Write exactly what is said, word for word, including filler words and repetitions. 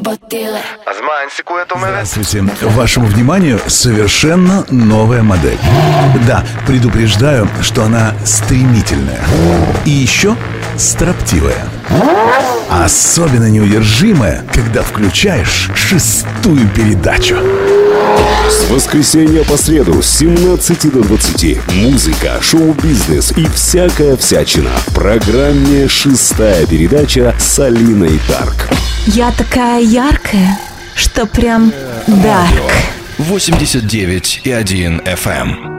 Здравствуйте. Вашему вниманию совершенно новая модель. Да, предупреждаю, что она стремительная. И еще строптивая. Особенно неудержимая, когда включаешь шестую передачу. С воскресенья по среду с семнадцати до двадцати музыка, шоу-бизнес и всякая всячина в программе «Шестая передача» с Алиной Дарк. Я такая яркая, что прям дарк. восемьдесят девять и один эф эм.